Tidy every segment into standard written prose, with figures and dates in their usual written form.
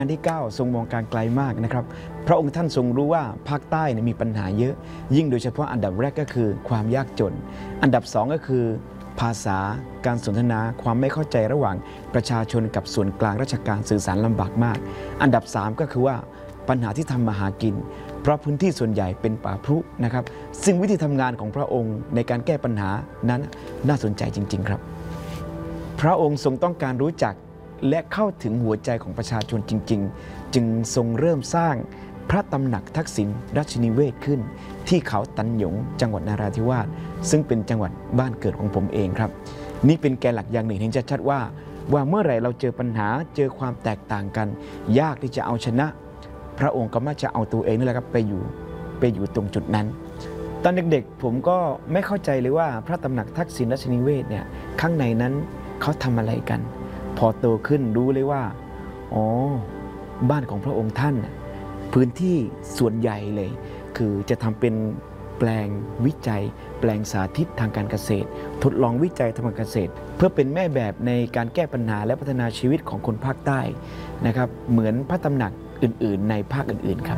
อันที่9ทรงมองการไกลมากนะครับพระองค์ท่านทรงรู้ว่าภาคใต้มีปัญหาเยอะยิ่งโดยเฉพาะอันดับแรกก็คือความยากจนอันดับ2ก็คือภาษาการสนทนาความไม่เข้าใจระหว่างประชาชนกับส่วนกลางราชการสื่อสารลำบากมากอันดับ3ก็คือว่าปัญหาที่ทำมาหากินเพราะพื้นที่ส่วนใหญ่เป็นป่าพรุนะครับซึ่งวิธีทำงานของพระองค์ในการแก้ปัญหานั้นน่าสนใจจริงๆครับพระองค์ทรงต้องการรู้จักและเข้าถึงหัวใจของประชาชนจริงๆจึงทรงเริ่มสร้างพระตำหนักทักษิณราชนิเวศขึ้นที่เขาตันหยงจังหวัดนราธิวาสซึ่งเป็นจังหวัดบ้านเกิดของผมเองครับนี่เป็นแกนหลักอย่างหนึ่งที่จะชัดว่าเมื่อไหร่เราเจอปัญหาเจอความแตกต่างกันยากที่จะเอาชนะพระองค์ก็มักจะเอาตัวเองนี่แหละครับไปอยู่ตรงจุดนั้นตอนเด็กๆผมก็ไม่เข้าใจเลยว่าพระตำหนักทักษิณราชนิเวศเนี่ยข้างในนั้นเขาทำอะไรกันพอโตขึ้นรู้เลยว่าอ๋อบ้านของพระองค์ท่านพื้นที่ส่วนใหญ่เลยคือจะทำเป็นแปลงวิจัยแปลงสาธิตทางการเกษตรทดลองวิจัยทางการเกษตรเพื่อเป็นแม่แบบในการแก้ปัญหาและพัฒนาชีวิตของคนภาคใต้นะครับเหมือนพระตำหนักอื่นๆในภาคอื่นๆครับ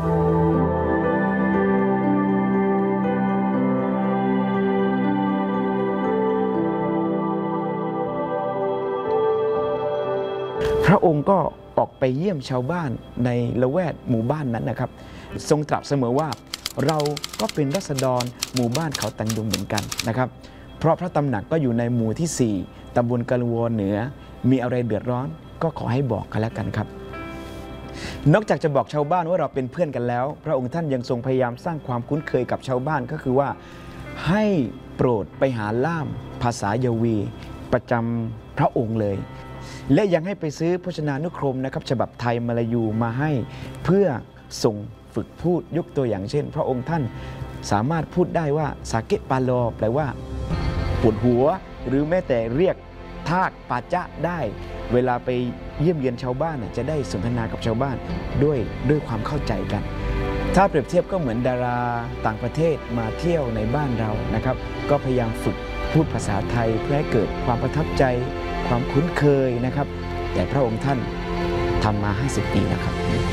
พระองค์ก็ออกไปเยี่ยมชาวบ้านในละแวกหมู่บ้านนั้นนะครับทรงตรัสเสมอว่าเราก็เป็นราษฎรหมู่บ้านเขาตันยงเหมือนกันนะครับเพราะพระตำหนักก็อยู่ในหมู่ที่4ตำบลกะละวอเหนือมีอะไรเดือดร้อนก็ขอให้บอกกันแล้วกันครับนอกจากจะบอกชาวบ้านว่าเราเป็นเพื่อนกันแล้วพระองค์ท่านยังทรงพยายามสร้างความคุ้นเคยกับชาวบ้านก็คือว่าให้โปรดไปหาล่ามภาษายาวีประจำพระองค์เลยและยังให้ไปซื้อพจนานุกรมนะครับฉบับไทยมลายูมาให้เพื่อส่งฝึกพูดยกตัวอย่างเช่นพระองค์ท่านสามารถพูดได้ว่าสาเกะปาโลแปลว่าปวดหัวหรือแม้แต่เรียกทากปาจะได้เวลาไปเยี่ยมเยียนชาวบ้านจะได้สนทนากับชาวบ้านด้วยความเข้าใจกันถ้าเปรียบเทียบก็เหมือนดาราต่างประเทศมาเที่ยวในบ้านเรานะครับก็พยายามฝึกพูดภาษาไทยเพื่อให้เกิดความประทับใจความคุ้นเคยนะครับแต่พระองค์ท่านทำมา50 ปีแล้วครับ